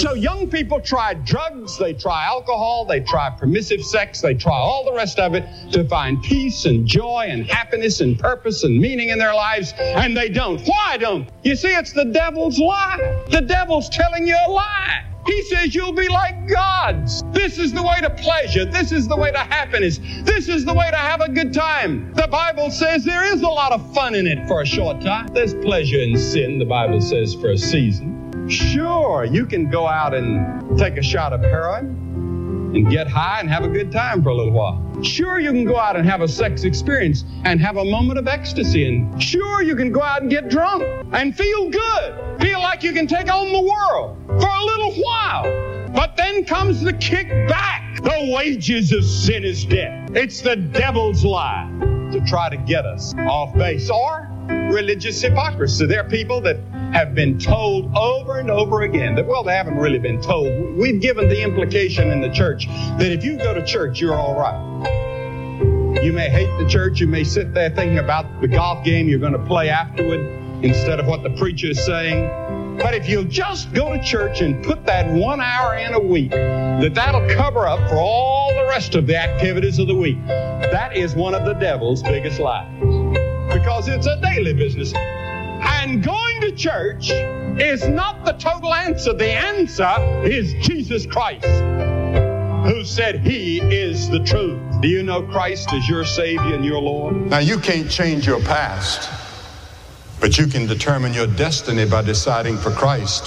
So young people try drugs, they try alcohol, they try permissive sex, they try all the rest of it to find peace and joy and happiness and purpose and meaning in their lives, and they don't. Why don't? You see, it's the devil's lie. The devil's telling you a lie. He says you'll be like gods. This is the way to pleasure. This is the way to happiness. This is the way to have a good time. The Bible says there is a lot of fun in it for a short time. There's pleasure in sin, the Bible says, for a season. Sure, you can go out and take a shot of heroin and get high and have a good time for a little while. Sure, you can go out and have a sex experience and have a moment of ecstasy. And sure, you can go out and get drunk and feel good. Feel like you can take on the world for a little while. But then comes the kick back. The wages of sin is death. It's the devil's lie to try to get us off base. Or religious hypocrisy. There are people that have been told over and over again that, well, they haven't really been told. We've given the implication in the church that if you go to church, you're all right. You may hate the church. You may sit there thinking about the golf game you're going to play afterward instead of what the preacher is saying. But if you'll just go to church and put that 1 hour in a week, that'll cover up for all the rest of the activities of the week. That is one of the devil's biggest lies. Because it's a daily business. And going to church is not the total answer. The answer is Jesus Christ, who said he is the truth. Do you know Christ as your Savior and your Lord? Now, you can't change your past, but you can determine your destiny by deciding for Christ.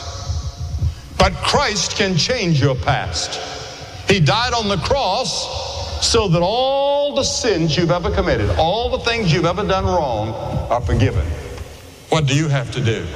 But Christ can change your past. He died on the cross so that all the sins you've ever committed, all the things you've ever done wrong are forgiven. What do you have to do?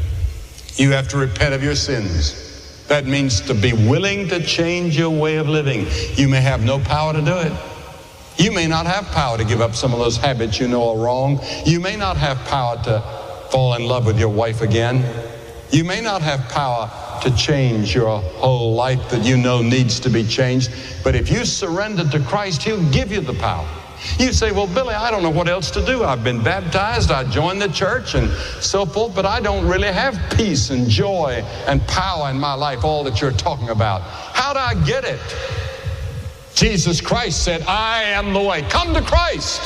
You have to repent of your sins. That means to be willing to change your way of living. You may have no power to do it. You may not have power to give up some of those habits you know are wrong. You may not have power to fall in love with your wife again. You may not have power to change your whole life that you know needs to be changed. But if you surrender to Christ, he'll give you the power. You say, well, Billy, I don't know what else to do. I've been baptized, I joined the church and so forth, but I don't really have peace and joy and power in my life, all that you're talking about. How do I get it? Jesus Christ said, I am the way. Come to Christ.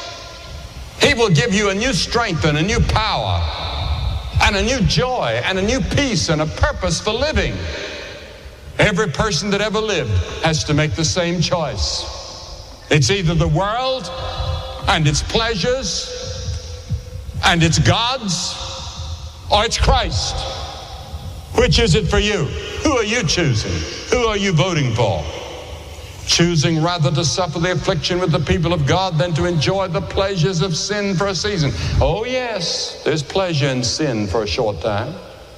He will give you a new strength and a new power and a new joy and a new peace and a purpose for living. Every person that ever lived has to make the same choice. It's either the world and its pleasures and its gods, or it's Christ. Which is it for you? Who are you choosing? Who are you voting for? Choosing rather to suffer the affliction with the people of God than to enjoy the pleasures of sin for a season. Oh yes, there's pleasure in sin for a short time,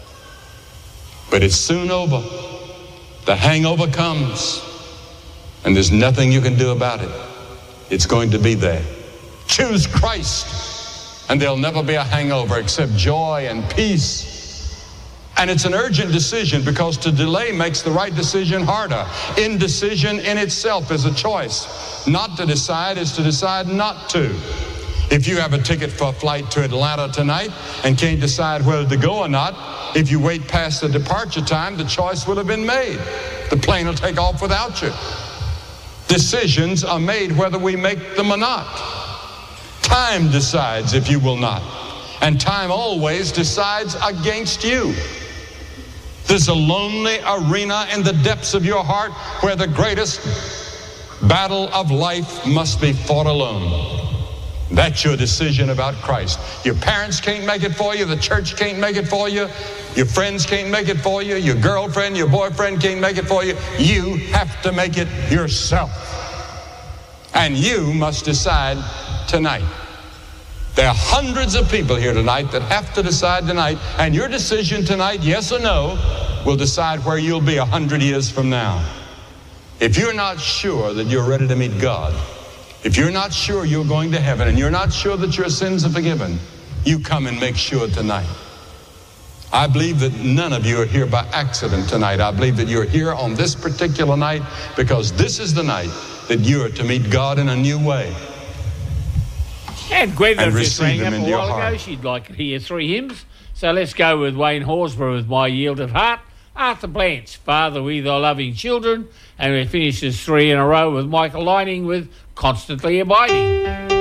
but it's soon over. The hangover comes, and there's nothing you can do about it. It's going to be there. Choose Christ, and there'll never be a hangover except joy and peace. And it's an urgent decision, because to delay makes the right decision harder. Indecision in itself is a choice. Not to decide is to decide not to. If you have a ticket for a flight to Atlanta tonight and can't decide whether to go or not, if you wait past the departure time, the choice will have been made. The plane will take off without you. Decisions are made whether we make them or not. Time decides if you will not. And time always decides against you. There's a lonely arena in the depths of your heart where the greatest battle of life must be fought alone. That's your decision about Christ. Your parents can't make it for you. The church can't make it for you. Your friends can't make it for you. Your girlfriend, your boyfriend can't make it for you. You have to make it yourself. And you must decide tonight. There are hundreds of people here tonight that have to decide tonight, and your decision tonight, yes or no, will decide where you'll be 100 years from now. If you're not sure that you're ready to meet God, if you're not sure you're going to heaven, and you're not sure that your sins are forgiven, you come and make sure tonight. I believe that none of you are here by accident tonight. I believe that you're here on this particular night because this is the night that you are to meet God in a new way. And Gwen and just rang receive up him a into your while ago. heart. She'd like to hear 3 hymns. So let's go with Wayne Horsburgh with My Yielded Heart. Arthur Blanche, Father We Thy Loving Children, and we finishes 3 in a row with Michael Lining with Constantly Abiding.